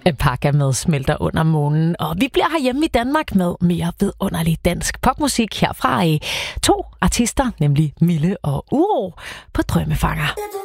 Alpaca med Smelter under månen. Og vi bliver herhjemme i Danmark med mere vidunderlig dansk popmusik her fra to artister, nemlig Mille og Uro på Drømmefanger.